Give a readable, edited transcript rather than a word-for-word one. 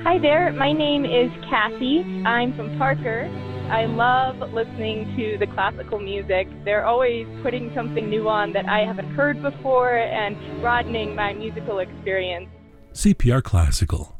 Hi there, my name is Kathy. I'm from Parker. I love listening to the classical music. They're always putting something new on that I haven't heard before and broadening my musical experience. CPR Classical.